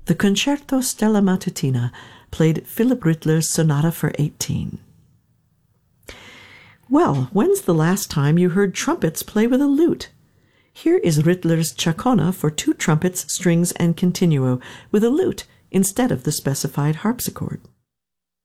The Concerto Stella Matutina played Philipp Rittler's Sonata for 18. Well, when's the last time you heard trumpets play with a lute? Here is Rittler's Ciacona for 2 trumpets, strings, and continuo, with a lute instead of the specified harpsichord.